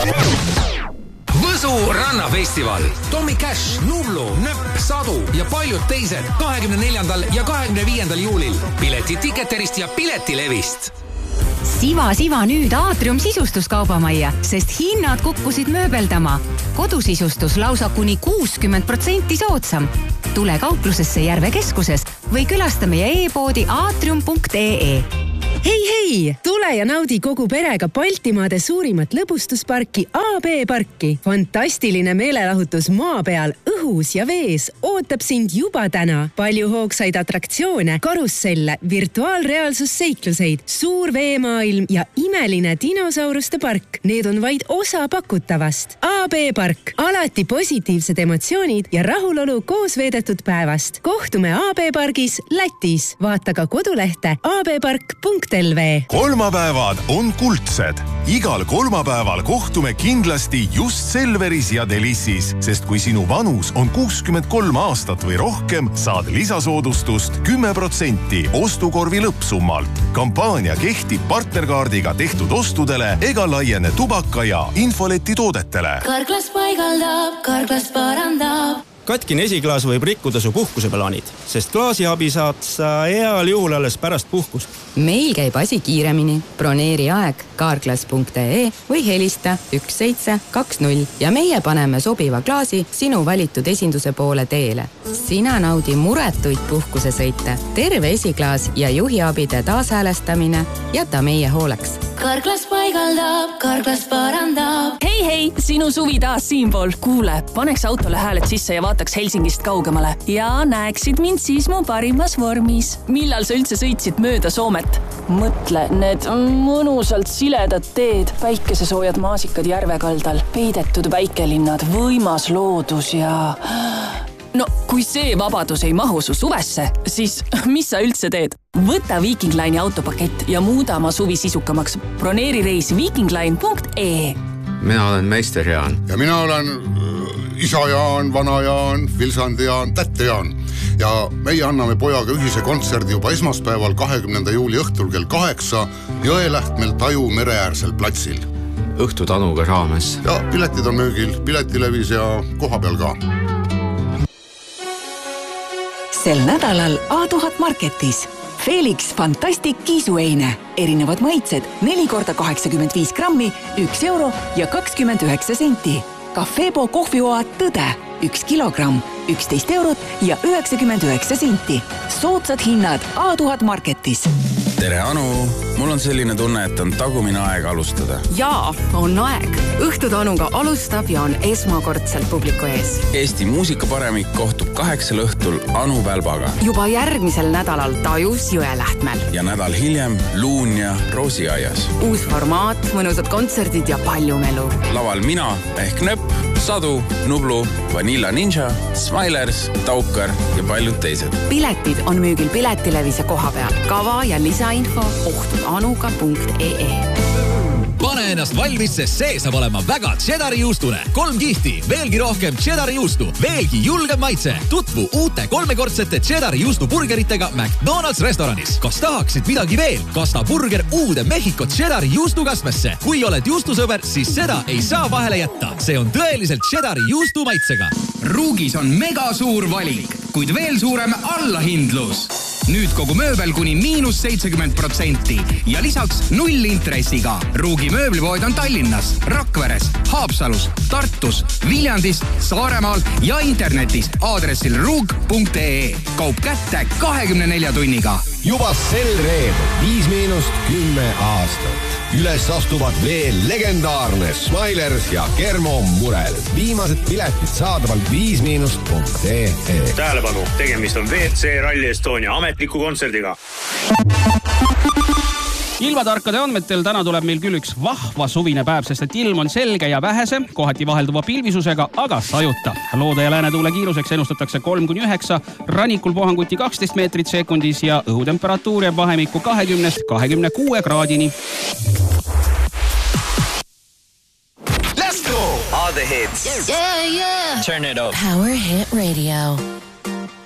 Võsu rannafestival, Tommy Cash, Nublu, Nöpp, Sadu ja paljud teised 24. ja 25. juulil. Piletid Ticketerist ja Piletilevist. Siva nüüd Aatrium sisustuskaubamajja, sest hinnad kukkusid mööbeldama. Kodusisustus lausa kuni 60% soodsam. Tule kauplusesse Järve keskuses või külasta meie e-poodi aatrium.ee. Hei! Tule ja naudi kogu perega Baltimaade suurimat lõbustusparki AB Parki. Fantastiline meelelahutus maa peal, õhus ja vees ootab sind juba täna. Palju hoogsaid atraktsioone, karusselle, virtuaalreaalsusseikluseid, suur veemaailm ja imeline dinosauruste park. Need on vaid osa pakutavast. AB Park. Alati positiivsed emotsioonid ja rahulolu koos veedetud päevast. Kohtume AB Pargis Lätis. Vaata ka kodulehte abpark.lv. Kolmapäevad on kuldsed. Igal kolmapäeval kohtume kindlasti just Selveris ja Delissis, sest kui sinu vanus on 63 aastat või rohkem, saad lisasoodustust 10% ostukorvi lõppsummalt. Kampaania kehtib partnerkaardiga tehtud ostudele ega laiene tubaka ja infoleti toodetele. Karklas paigaldab, Karklas parandab. Katkine esiklaas võib rikkuda su puhkuseplaanid, sest klaasiabi saad sa heal juhul alles pärast puhkust. Meil käib asi kiiremini. Broneeri aeg karklas.ee või helista 1720 ja meie paneme sobiva klaasi sinu valitud esinduse poole teele. Sina naudi muretuid puhkusesõite, terve esiklaas ja juhiabide taashäälestamine jäta meie hooleks. Karklas paigaldab, Karklas parandab. Hei, sinu suvi taas siinpool. Kuule, paneks autole hääled sisse ja vaataks Helsingist kaugemale. Ja näeksid mind siis mu parimas vormis. Millal sa üldse sõitsid mööda Soomet? Mõtle, need mõnusalt siledad teed, päikesesoojad maasikad järvekaldal, peidetud väikelinnad, võimas loodus ja... No, kui see vabadus ei mahu su suvesse, siis mis sa üldse teed? Võta Viking Line'i autopakett ja muuda oma suvi sisukamaks. Broneeri reis vikingline.ee. Mina olen meister Jaan. Ja mina olen isa Jaan, vana Jaan, Vilsandi Jaan, tätte Jaan. Ja meie anname pojaga ühise kontserdi juba esmaspäeval 20. juuli õhtul kell 8 Jõelähtmel Taju mereäärsel platsil. Õhtu Tanuga raames. Ja piletid on müügil, Piletilevis ja koha peal ka. Sel nädalal A1000 Marketis. Felix Fantastic kiisueine. Erinevad maitsed 4x85 grammi, 1 euro ja 29 senti. Cafebo kohvioad Tõde. 1 kilogramm, 11 eurot ja 99 senti. Soodsad hinnad A1000 Marketis. Tere, Anu! Mul on selline tunne, et on tagumine aeg alustada. Jaa, on aeg. Õhtu Tanuga alustab ja on esmakordselt publiku ees. Eesti muusikaparemik kohtub 8 õhtul Anu Välbaga. Juba järgmisel nädalal Tajus Jõelähtmel. Ja nädal hiljem Luunja Roosiaias. Uus formaat, mõnusad kontserdid ja palju melu. Laval mina ehk Nöpp, Sadu, Nublu, Vanilla Ninja, Smilers, Taukar ja paljud teised. Piletid on müügil Piletilevis ja koha peal. Kava ja lisainfo ohtudanuga.ee. Pane ennast valmis, sest see saab olema väga cheddari juustune. 3 kihti, veelgi rohkem cheddari juustu, veelgi julgem maitse. Tutvu uute 3-kordsete cheddari juustu burgeritega McDonald's restoranis. Kas tahaksid midagi veel? Kasta burger uude Mehhiko cheddari juustukasmesse. Kui oled juustusõber, siis seda ei saa vahele jätta. See on tõeliselt cheddari juustu maitsega. Ruugis on mega suur valik, kuid veel suurem allahindlus. Nüüd kogu mööbel kuni -70% ja lisaks 0 intressiga. Ruugi mööblipood on Tallinnas, Rakveres, Haapsalus, Tartus, Viljandis, Saaremaal ja internetis aadressil ruug.ee. Kaup kätte 24 tunniga. Juba sel reedu 5–10 aastat. Üles astuvad veel legendaarne Smilers ja Germo Murel. Viimased piletid saadaval 5-. Tähelepanu, tegemist on WC Rally Estonia ametliku kontserdiga. Ilmatarkade andmetel täna tuleb meil küll üks vahva suvine päev, sest et ilm on selge ja vähese, kohati vahelduva pilvisusega, aga sajuta. Loode ja läänetuule kiiruseks ennustatakse 3–9, rannikul puhanguti 12 meetrit sekundis ja õhutemperatuur jääb vahemikku 20–26 kraadini. Let's go! All the hits. Yeah. Turn it up. Power Hit Radio.